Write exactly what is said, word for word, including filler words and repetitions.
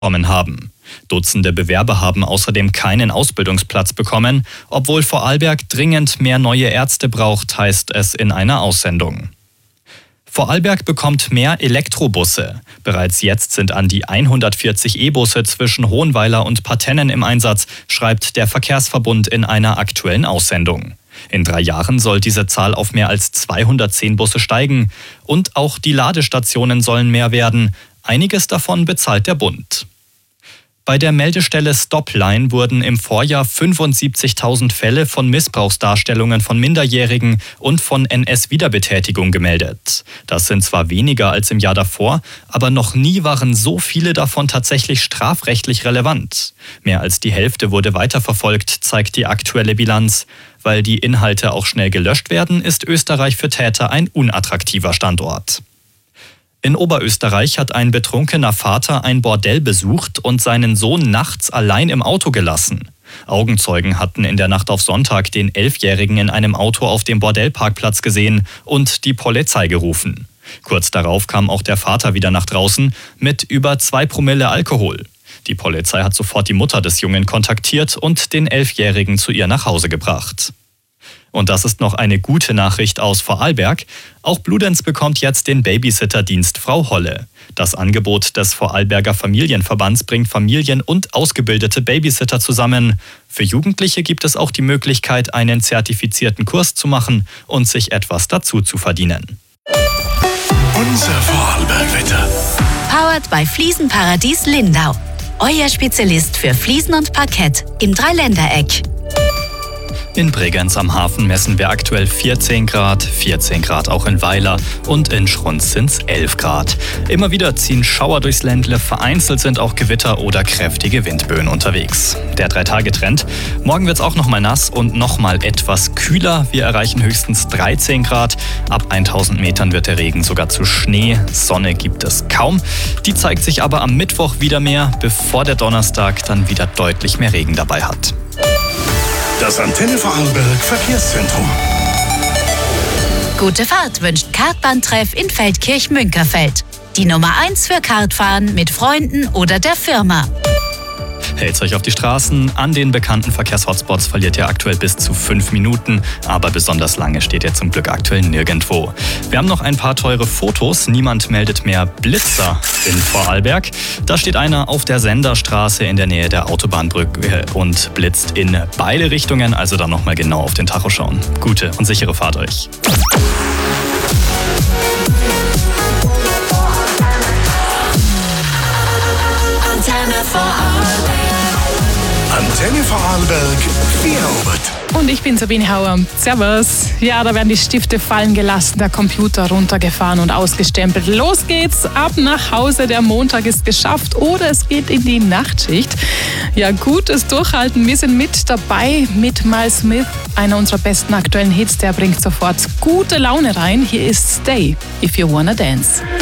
bekommen haben. Dutzende Bewerber haben außerdem keinen Ausbildungsplatz bekommen, obwohl Vorarlberg dringend mehr neue Ärzte braucht, heißt es in einer Aussendung. Vorarlberg bekommt mehr Elektrobusse. Bereits jetzt sind an die hundertvierzig E-Busse zwischen Hohenweiler und Partennen im Einsatz, schreibt der Verkehrsverbund in einer aktuellen Aussendung. In drei Jahren soll diese Zahl auf mehr als zweihundertzehn Busse steigen. Und auch die Ladestationen sollen mehr werden. Einiges davon bezahlt der Bund. Bei der Meldestelle Stopline wurden im Vorjahr fünfundsiebzigtausend Fälle von Missbrauchsdarstellungen von Minderjährigen und von N S-Wiederbetätigung gemeldet. Das sind zwar weniger als im Jahr davor, aber noch nie waren so viele davon tatsächlich strafrechtlich relevant. Mehr als die Hälfte wurde weiterverfolgt, zeigt die aktuelle Bilanz. Weil die Inhalte auch schnell gelöscht werden, ist Österreich für Täter ein unattraktiver Standort. In Oberösterreich hat ein betrunkener Vater ein Bordell besucht und seinen Sohn nachts allein im Auto gelassen. Augenzeugen hatten in der Nacht auf Sonntag den Elfjährigen in einem Auto auf dem Bordellparkplatz gesehen und die Polizei gerufen. Kurz darauf kam auch der Vater wieder nach draußen mit über zwei Promille Alkohol. Die Polizei hat sofort die Mutter des Jungen kontaktiert und den Elfjährigen zu ihr nach Hause gebracht. Und das ist noch eine gute Nachricht aus Vorarlberg. Auch Bludenz bekommt jetzt den Babysitterdienst Frau Holle. Das Angebot des Vorarlberger Familienverbands bringt Familien und ausgebildete Babysitter zusammen. Für Jugendliche gibt es auch die Möglichkeit, einen zertifizierten Kurs zu machen und sich etwas dazu zu verdienen. Unser Vorarlberg-Wetter. Powered by Fliesenparadies Lindau. Euer Spezialist für Fliesen und Parkett im Dreiländereck. In Bregenz am Hafen messen wir aktuell vierzehn Grad, vierzehn Grad auch in Weiler und in Schrunz sind es elf Grad. Immer wieder ziehen Schauer durchs Ländle, vereinzelt sind auch Gewitter oder kräftige Windböen unterwegs. Der Drei-Tage-Trend. Morgen wird es auch nochmal nass und nochmal etwas kühler. Wir erreichen höchstens dreizehn Grad. Ab tausend Metern wird der Regen sogar zu Schnee. Sonne gibt es kaum. Die zeigt sich aber am Mittwoch wieder mehr, bevor der Donnerstag dann wieder deutlich mehr Regen dabei hat. Das Antenne Vorarlberg Verkehrszentrum. Gute Fahrt wünscht Kartbahntreff in Feldkirch-Münkerfeld. Die Nummer eins für Kartfahren mit Freunden oder der Firma. Hält's euch auf die Straßen. An den bekannten Verkehrshotspots verliert ihr aktuell bis zu fünf Minuten. Aber besonders lange steht ihr zum Glück aktuell nirgendwo. Wir haben noch ein paar teure Fotos. Niemand meldet mehr Blitzer in Vorarlberg. Da steht einer auf der Senderstraße in der Nähe der Autobahnbrücke und blitzt in beide Richtungen. Also dann nochmal genau auf den Tacho schauen. Gute und sichere Fahrt euch. Antenne Vorarlberg. Antenne Vorarlberg, Vierobert. Und ich bin Sabine Hauer. Servus. Ja, da werden die Stifte fallen gelassen, der Computer runtergefahren und ausgestempelt. Los geht's, ab nach Hause, der Montag ist geschafft oder es geht in die Nachtschicht. Ja, gutes Durchhalten, wir sind mit dabei mit Miles Smith, einer unserer besten aktuellen Hits, der bringt sofort gute Laune rein. Hier ist Stay, If You Wanna Dance.